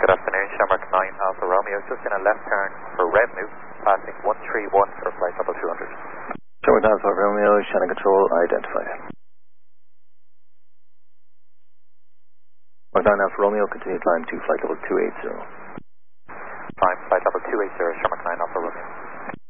Good afternoon, Shamrock 9 Alpha Romeo, just in a left turn for Redmove, passing 131 for flight level 200. Shamrock 9 Alpha Romeo, Shannon Control, identified. Shamrock 9 Alpha Romeo, continue climb to flight level 280. Climb flight level 280, Shamrock 9 Alpha Romeo.